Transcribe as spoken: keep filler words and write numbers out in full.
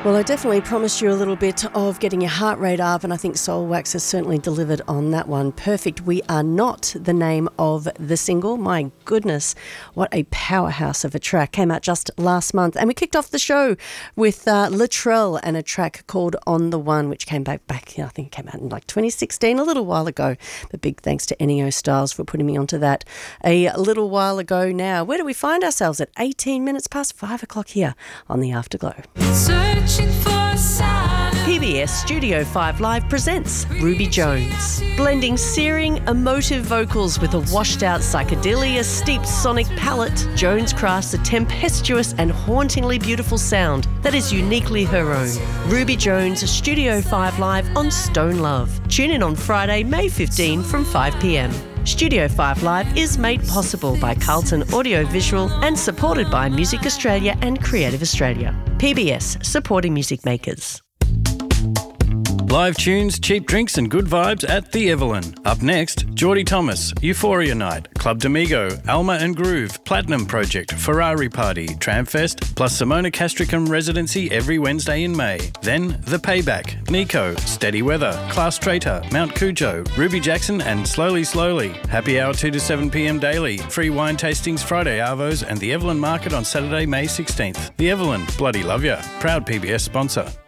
Well, I definitely promised you a little bit of getting your heart rate up, and I think Soul Wax has certainly delivered on that one. Perfect. We Are Not, the name of the single. My goodness, what a powerhouse of a track. Came out just last month. And we kicked off the show with uh, Latrell and a track called On the One, which came back, back I think it came out in like twenty sixteen, a little while ago. But big thanks to Ennio Styles for putting me onto that a little while ago now. Where do we find ourselves? At eighteen minutes past five o'clock here on The Afterglow. Searching for P B S Studio five Live presents Ruby Jones. Blending searing, emotive vocals with a washed-out psychedelia-steeped sonic palette, Jones crafts a tempestuous and hauntingly beautiful sound that is uniquely her own. Ruby Jones Studio five Live on Stone Love. Tune in on Friday, May fifteenth from five p.m. Studio five Live is made possible by Carlton Audio Visual and supported by Music Australia and Creative Australia. P B S, supporting music makers. Live tunes, cheap drinks and good vibes at The Evelyn. Up next, Geordie Thomas, Euphoria Night, Club Domingo, Alma and Groove, Platinum Project, Ferrari Party, Tramfest, plus Simona Castricum Residency every Wednesday in May. Then The Payback, Nico, Steady Weather, Class Traitor, Mount Cujo, Ruby Jackson and Slowly Slowly. Happy hour two to seven p.m. daily. Free wine tastings Friday arvos and The Evelyn Market on Saturday, May sixteenth. The Evelyn, bloody love ya. Proud P B S sponsor.